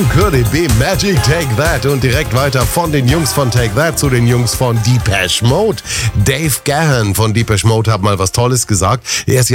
Could It Be Magic, Take That. Und direkt weiter von den Jungs von Take That zu den Jungs von Depeche Mode. Dave Gahan von Depeche Mode hat mal was Tolles gesagt. Er ist